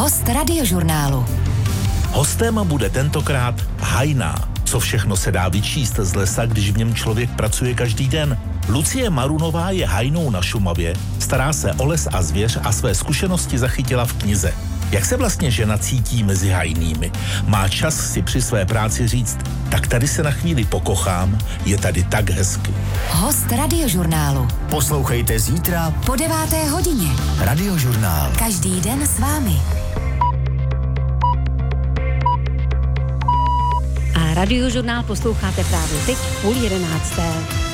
Host Radiožurnálu. Hostem bude tentokrát hajná. Co všechno se dá vyčíst z lesa, když v něm člověk pracuje každý den? Lucie Marunová je hajnou na Šumavě, stará se o les a zvěř a své zkušenosti zachytila v knize. Jak se vlastně žena cítí mezi hajnými? Má čas si při své práci říct, tak tady se na chvíli pokochám, je tady tak hezky. Host Radiožurnálu. Poslouchejte zítra Po 9. hodině. Radiožurnál. Každý den s vámi. A Radiožurnál posloucháte právě teď 10:30.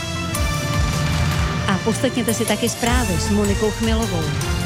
A poslechněte si taky zprávy s Monikou Chmilovou.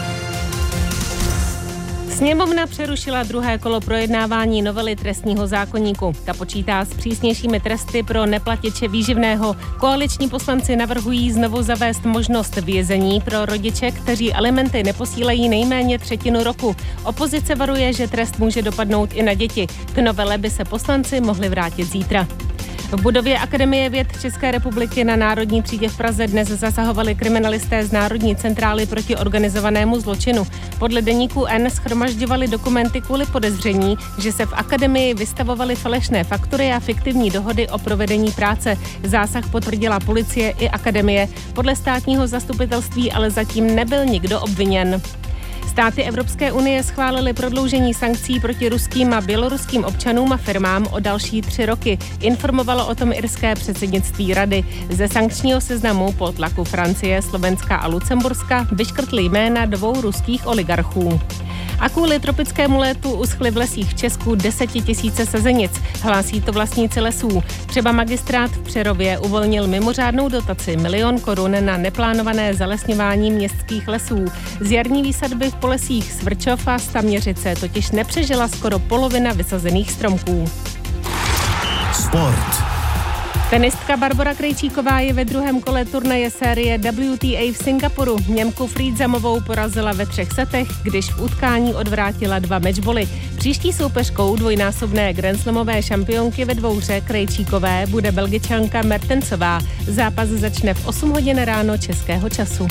Sněmovna přerušila druhé kolo projednávání novely trestního zákoníku. Ta počítá s přísnějšími tresty pro neplatiče výživného. Koaliční poslanci navrhují znovu zavést možnost vězení pro rodiče, kteří alimenty neposílají nejméně třetinu roku. Opozice varuje, že trest může dopadnout i na děti. K novele by se poslanci mohli vrátit zítra. V budově Akademie věd České republiky na Národní třídě v Praze dnes zasahovali kriminalisté z Národní centrály proti organizovanému zločinu. Podle deníku N shromažďovali dokumenty kvůli podezření, že se v akademii vystavovaly falešné faktury a fiktivní dohody o provedení práce. Zásah potvrdila policie i akademie. Podle státního zastupitelství ale zatím nebyl nikdo obviněn. Státy Evropské unie schválily prodloužení sankcí proti ruským a běloruským občanům a firmám o další 3 roky. Informovalo o tom irské předsednictví rady. Ze sankčního seznamu po tlaku Francie, Slovenska a Lucemburska vyškrtly jména 2 ruských oligarchů. A kvůli tropickému létu uschly v lesích v Česku 10 000 sazenic. Hlásí to vlastníci lesů. Třeba magistrát v Přerově uvolnil mimořádnou dotaci 1 000 000 korun na neplánované zalesňování městských lesů. Z jarní výsadby v Polesích Svrčov a Staměřice totiž nepřežila skoro polovina vysazených stromků. Sport. Tenistka Barbora Krejčíková je ve druhém kole turnaje série WTA v Singapuru. Němku Friedamovou porazila ve 3 setech, když v utkání odvrátila 2 matchboly. Příští soupeřkou dvojnásobné grandslamové šampionky ve dvouhře Krejčíkové bude Belgičanka Mertensová. Zápas začne v 8 hodin ráno českého času.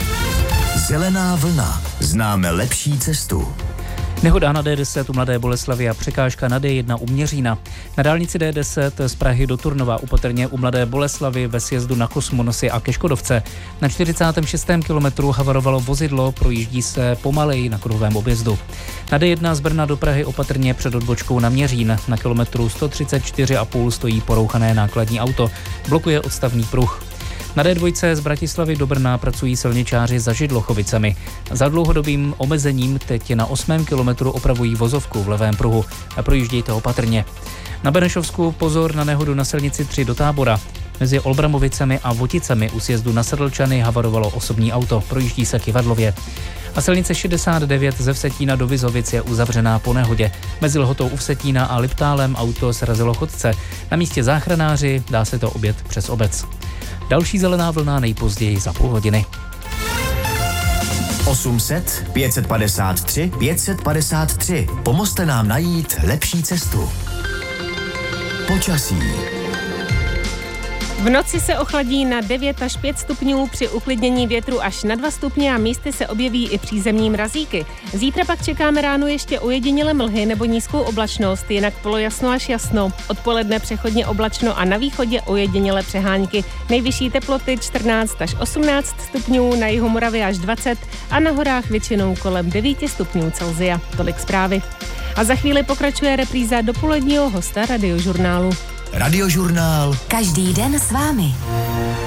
Zelená vlna. Známe lepší cestu. Nehoda na D10 u Mladé Boleslavi a překážka na D1 u Měřína. Na dálnici D10 z Prahy do Turnova upatrně u Mladé Boleslavy ve sjezdu na Kosmonosy a ke Škodovce. Na 46. kilometru havarovalo vozidlo, projíždí se pomaleji na kruhovém objezdu. Na D1 z Brna do Prahy opatrně před odbočkou na Měřín. Na kilometru 134,5 stojí porouchané nákladní auto. Blokuje odstavný pruh. Na D2 z Bratislavy do Brna pracují silničáři za Židlochovicemi. Za dlouhodobým omezením teď na 8. kilometru opravují vozovku v levém pruhu a projíždějte opatrně. Na Benešovsku pozor na nehodu na silnici 3 do Tábora. Mezi Olbramovicemi a Voticemi u sjezdu na Sedlčany havarovalo osobní auto, projíždí se Kyvadlově. A silnice 69 ze Vsetína do Vizovic je uzavřená po nehodě. Mezi Lhotou u Vsetína a Liptálem auto srazilo chodce. Na místě záchranáři, dá se to objet přes obec. Další zelená vlna nejpozději za půl hodiny. 800 553 553. Pomozte nám najít lepší cestu. Počasí. V noci se ochladí na 9 až 5 stupňů, při uklidnění větru až na 2 stupně a místy se objeví i přízemní mrazíky. Zítra pak čekáme ráno ještě ojedinělé mlhy nebo nízkou oblačnost, jinak polojasno až jasno. Odpoledne přechodně oblačno a na východě ojedinělé přehánky. Nejvyšší teploty 14 až 18 stupňů, na jihu Moravy až 20 a na horách většinou kolem 9 stupňů Celsia. Tolik zprávy. A za chvíli pokračuje repríza dopoledního hosta Radiožurnálu. Radiožurnál. Každý den s vámi.